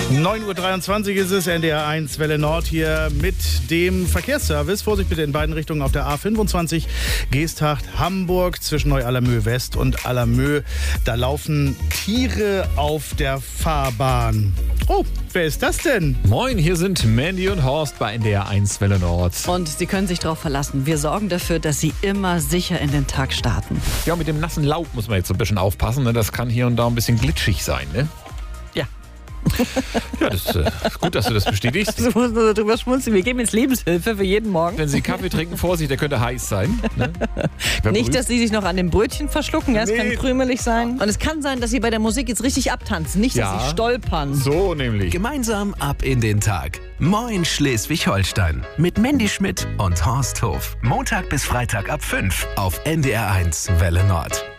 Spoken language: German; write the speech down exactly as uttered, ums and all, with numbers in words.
neun Uhr dreiundzwanzig ist es, N D R eins Welle Nord hier mit dem Verkehrsservice. Vorsicht bitte in beiden Richtungen auf der A fünfundzwanzig, Geesthacht-Hamburg zwischen Neu-Allermöh West und Allermöh. Da laufen Tiere auf der Fahrbahn. Oh, wer ist das denn? Moin, hier sind Mandy und Horst bei N D R eins Welle Nord. Und Sie können sich darauf verlassen. Wir sorgen dafür, dass Sie immer sicher in den Tag starten. Ja, mit dem nassen Laub muss man jetzt so ein bisschen aufpassen. Ne? Das kann hier und da ein bisschen glitschig sein, ne? Ja. Ja, das äh, ist gut, dass du das bestätigst. Du musst nur darüber schmunzeln. Wir geben jetzt Lebenshilfe für jeden Morgen. Wenn Sie Kaffee trinken, Vorsicht, der könnte heiß sein. Ne? Nicht, dass Sie sich noch an dem Brötchen verschlucken. Ja, es Nee. kann krümelig sein. Und es kann sein, dass Sie bei der Musik jetzt richtig abtanzen. Nicht, Ja. dass Sie stolpern. So nämlich. Gemeinsam ab in den Tag. Moin Schleswig-Holstein. Mit Mandy Schmidt und Horst Hof. Montag bis Freitag ab fünf auf N D R eins Welle Nord.